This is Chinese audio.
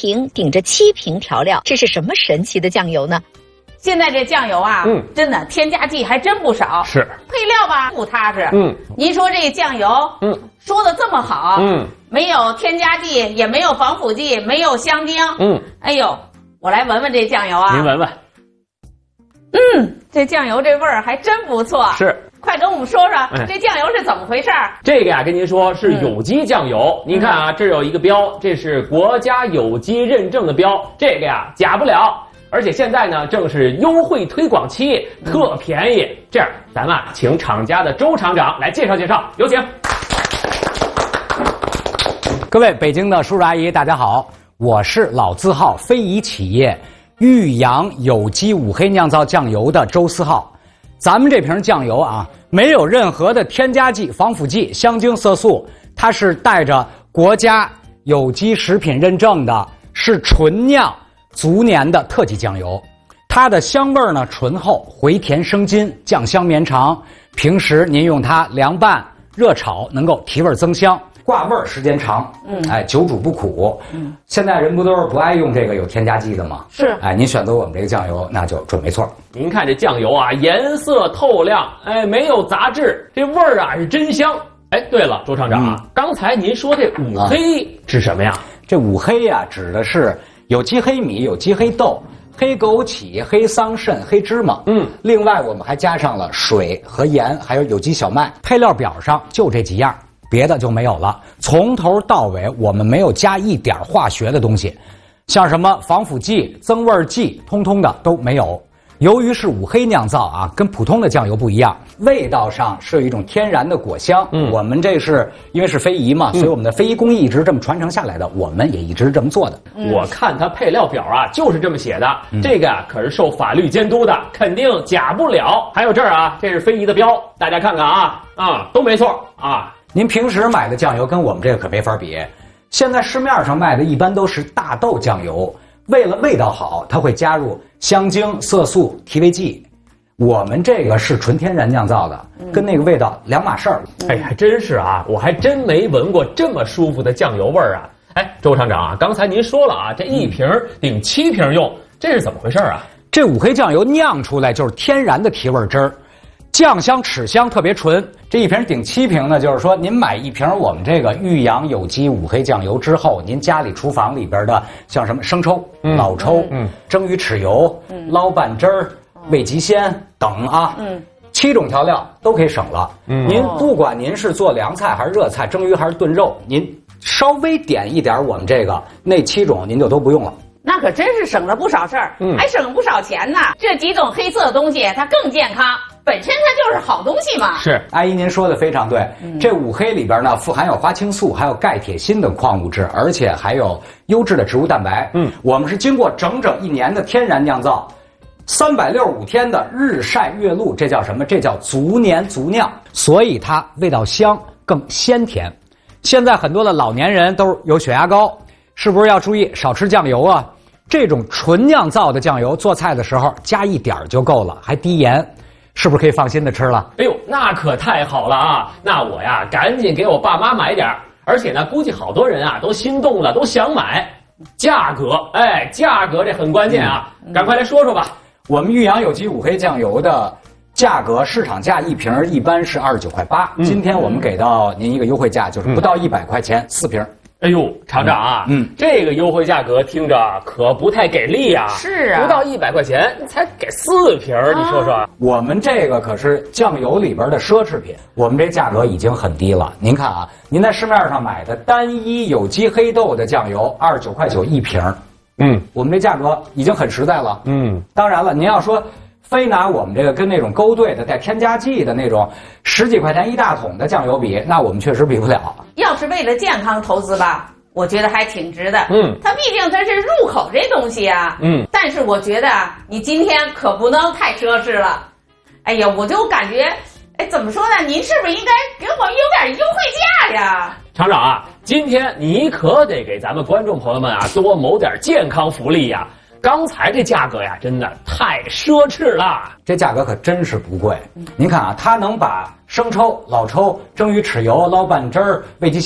瓶顶着7瓶调料，这是什么神奇的酱油呢？ 现在这酱油啊，真的添加剂还真不少， 是配料吧不踏实。您说这酱油，说的这么好，没有添加剂，也没有防腐剂，没有香精，哎呦，我来闻闻这酱油啊， 您闻闻， 这酱油这味儿还真不错， 是。 快跟我们说说这酱油是怎么回事？ 这个呀，跟您说是有机酱油。您看啊，这有一个标，这是国家有机认证的标，这个呀假不了。而且现在呢，正是优惠推广期，特便宜。这样，咱们请厂家的周厂长来介绍介绍，有请。 各位北京的叔叔阿姨，大家好，我是老字号非遗企业玉阳有机五黑酿造酱油的周思浩。咱们这瓶酱油啊，没有任何的添加剂、防腐剂、香精、色素，它是带着国家有机食品认证的，是纯酿足年的特级酱油。它的香味呢醇厚，回甜生津，酱香绵长。平时您用它凉拌、热炒，能够提味增香。挂味儿时间长，久煮不苦。现在人不都是不爱用这个有添加剂的吗？ 是， 您选择我们这个酱油，那就准没错。 您看这酱油啊，颜色透亮，没有杂质，这味儿啊是真香。对了，周厂长，刚才您说这五黑是什么呀？ 这五黑呀，指的是有机黑米、有机黑豆、黑枸杞、黑桑葚、黑芝麻。另外我们还加上了水和盐，还有有机小麦。配料表上就这几样。别的就没有了，从头到尾我们没有加一点化学的东西，像什么防腐剂、增味剂，通通的都没有。由于是五黑酿造啊，跟普通的酱油不一样，味道上是有一种天然的果香。我们这是因为是非遗嘛，所以我们的非遗工艺一直这么传承下来的，我们也一直这么做的。 我看它配料表啊，就是这么写的，这个可是受法律监督的，肯定假不了。还有这儿啊，这是非遗的标，大家看看啊，都没错啊。 您平时买的酱油跟我们这个可没法比，现在市面上卖的一般都是大豆酱油，为了味道好，它会加入香精、色素、提味剂。我们这个是纯天然酿造的，跟那个味道两码事儿。 还真是啊，我还真没闻过这么舒服的酱油味儿啊。周厂长啊，刚才您说了啊，这一瓶顶7瓶用，这是怎么回事啊？ 这五黑酱油酿出来就是天然的提味汁儿。酱香齿香特别纯，这一瓶顶7瓶呢，就是说您买一瓶我们这个玉阳有机五黑酱油之后，您家里厨房里边的像什么生抽、老抽、蒸鱼豉油、捞拌汁儿、味极鲜等7种调料都可以省了。您不管您是做凉菜还是热菜，蒸鱼还是炖肉，您稍微点一点我们这个那7种您就都不用了。 那可真是省了不少事儿，还省了不少钱呢。这几种黑色的东西它更健康，本身它就是好东西嘛。 是，阿姨您说的非常对。这五黑里边呢，富含有花青素，还有钙、铁、锌等矿物质，而且还有优质的植物蛋白。我们是经过整整1年的天然酿造，365天的日晒月露，这叫什么？这叫足年足酿，所以它味道香，更鲜甜。现在很多的老年人都有血压高，是不是要注意少吃酱油啊？这种纯酿造的酱油做菜的时候加一点就够了，还低盐，是不是可以放心的吃了？ 那可太好了啊！那我呀赶紧给我爸妈买点，而且呢估计好多人啊都心动了，都想买。价格，价格这很关键啊，赶快来说说吧。 我们玉阳有机五黑酱油的价格，市场价一瓶一般是29.8块，今天我们给到您一个优惠价，就是不到100块钱4瓶。 厂长啊，这个优惠价格听着可不太给力啊。 是啊， 不到100块钱才给4瓶，你说说。 我们这个可是酱油里边的奢侈品，我们这价格已经很低了。您看啊，您在市面上买的单一有机黑豆的酱油29.9块1瓶，我们这价格已经很实在了。当然了，您要说非拿我们这个跟那种勾兑的带添加剂的那种10几块钱1大桶的酱油比，那我们确实比不了。 要是为了健康投资吧，我觉得还挺值的。它毕竟它是入口这东西啊。但是我觉得你今天可不能太奢侈了。我就感觉，怎么说呢？您是不是应该给我们有点优惠价呀？ 厂长啊，今天你可得给咱们观众朋友们啊多谋点健康福利呀。刚才这价格呀，真的太奢侈了。 这价格可真是不贵。您看啊，它能把生抽、老抽、蒸鱼豉油、捞拌汁儿、味极鲜